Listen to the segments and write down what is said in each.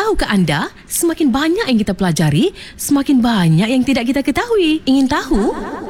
Tahukah anda, semakin banyak yang kita pelajari, semakin banyak yang tidak kita ketahui. Ingin tahu?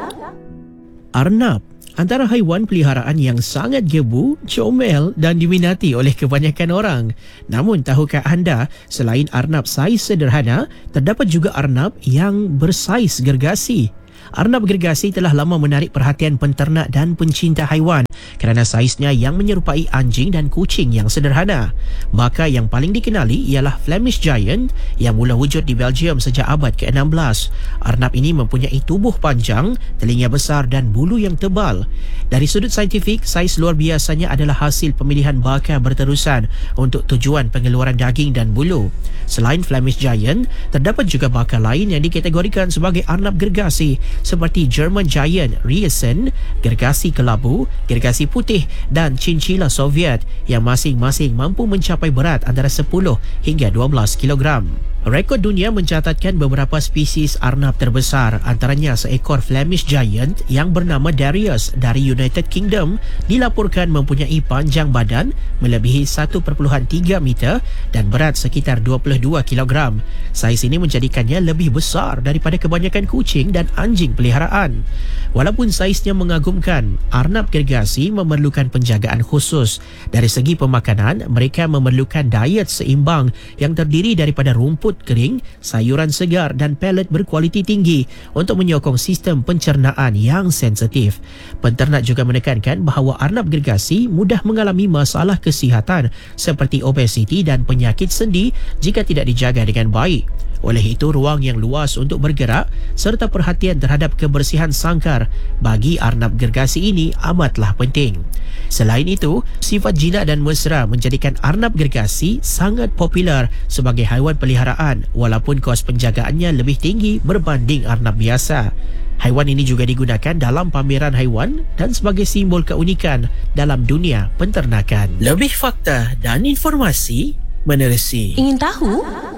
Arnab antara haiwan peliharaan yang sangat gebu, comel dan diminati oleh kebanyakan orang. Namun tahukah anda, selain arnab saiz sederhana, terdapat juga arnab yang bersaiz gergasi. Arnab gergasi telah lama menarik perhatian penternak dan pencinta haiwan kerana saiznya yang menyerupai anjing dan kucing yang sederhana. Maka yang paling dikenali ialah Flemish Giant yang mula wujud di Belgium sejak abad ke-16. Arnab ini mempunyai tubuh panjang, telinga besar dan bulu yang tebal. Dari sudut saintifik, saiz luar biasanya adalah hasil pemilihan baka berterusan untuk tujuan pengeluaran daging dan bulu. Selain Flemish Giant, terdapat juga baka lain yang dikategorikan sebagai arnab gergasi seperti German Giant Riesen, gergasi kelabu, gergasi putih dan chinchilla Soviet yang masing-masing mampu mencapai berat antara 10 hingga 12 kilogram. Rekod dunia mencatatkan beberapa spesies arnab terbesar, antaranya seekor Flemish Giant yang bernama Darius dari United Kingdom dilaporkan mempunyai panjang badan melebihi 1.3 meter dan berat sekitar 22 kilogram. Saiz ini menjadikannya lebih besar daripada kebanyakan kucing dan anjing peliharaan. Walaupun saiznya mengagumkan, arnab gergasi memerlukan penjagaan khusus. Dari segi pemakanan, mereka memerlukan diet seimbang yang terdiri daripada rumput kering, sayuran segar dan pelet berkualiti tinggi untuk menyokong sistem pencernaan yang sensitif. Penternak juga menekankan bahawa arnab gergasi mudah mengalami masalah kesihatan seperti obesiti dan penyakit sendi jika tidak dijaga dengan baik. Oleh itu, ruang yang luas untuk bergerak serta perhatian terhadap kebersihan sangkar bagi arnab gergasi ini amatlah penting. Selain itu, sifat jinak dan mesra menjadikan arnab gergasi sangat popular sebagai haiwan peliharaan walaupun kos penjagaannya lebih tinggi berbanding arnab biasa. Haiwan ini juga digunakan dalam pameran haiwan dan sebagai simbol keunikan dalam dunia penternakan. Lebih fakta dan informasi menerusi. Ingin tahu?